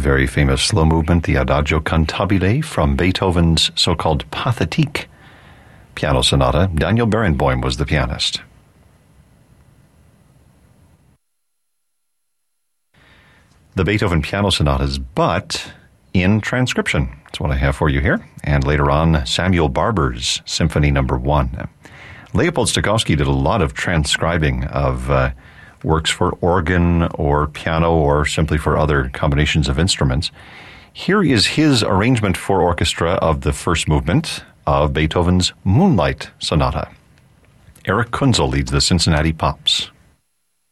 very famous slow movement, the Adagio Cantabile from Beethoven's so-called Pathétique piano sonata. Daniel Barenboim was the pianist. The Beethoven piano sonatas, but in transcription. That's what I have for you here. And later on, Samuel Barber's Symphony No. 1. Leopold Stokowski did a lot of transcribing of works for organ or piano or simply for other combinations of instruments. Here is his arrangement for orchestra of the first movement of Beethoven's Moonlight Sonata. Eric Kunzel leads the Cincinnati Pops.